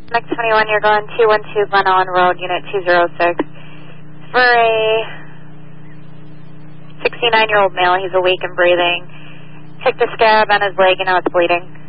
Next 21, you're going 212 Glen Ellen Road, Unit 206. For a 69-year-old male, he's awake and breathing. Check the scab on his leg and now it's bleeding.